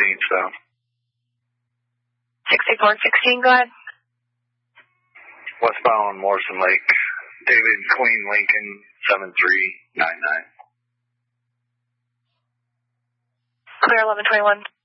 16th, so. 6416, go ahead. Westbound Morrison Lake, David Queen Lincoln 7399. Clear 1121.